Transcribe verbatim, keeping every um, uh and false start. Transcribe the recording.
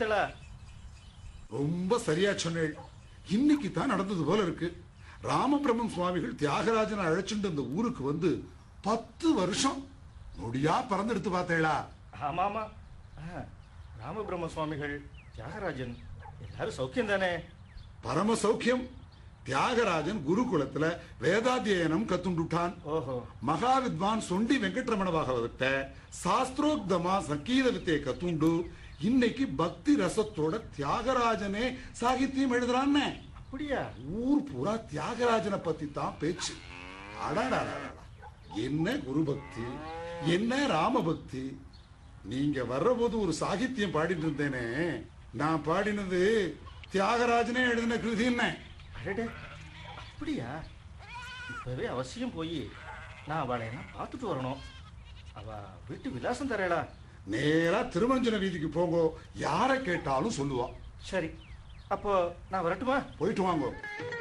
ரொம்ப சரியா சொன்னேள். இன்னைக்கு தான் நடந்தது போல இருக்கு. ராமபிரம்மம் சுவாமிகள் தியாகராஜனை அழைச்சுட்டு இந்த ஊருக்கு வந்து பத்து வருஷம் நொடியா பறந்தெடுத்து பார்த்தேளா? ஆமா ஆமா. ராமபிரம்ம சுவாமிகள் தியாகராஜன் எல்லாரும் சௌக்கியம் தானே? பரம சௌக்கியம். தியாகராஜன் குருகுலத்துல வேதாத்தியனம் கத்துண்டுட்டான். மகாவித்வான் சொண்டி வெங்கட்ரமண பாகவத சாஸ்திரோக்தமா சங்கீத வித்தையை கத்துண்டு இன்னைக்கு பக்தி ரசத்தோட தியாகராஜனே சாகித்யம் எழுதுறான்னு. அப்படியா? ஊர் பூரா தியாகராஜனை பத்தி தான் பேச்சு. அடாடா, என்ன குரு பக்தி, என்ன ராம பக்தி. நீங்க வர்ற போது ஒரு சாகித்யம் பாடிட்டு இருந்தேனே, நான் பாடினது தியாகராஜனே எழுதின கிருதி. என்ன அப்படியா? இப்பவே அவசியம் போய் நான் அவளை என்ன பார்த்துட்டு வரணும். அவ வீட்டு விலாசம் தரேடா. நேரா திருமஞ்சன வீதிக்கு போங்க, யாரை கேட்டாலும் சொல்லுவா. சரி, அப்போ நான் வரட்டுமா? போயிட்டு வாங்க.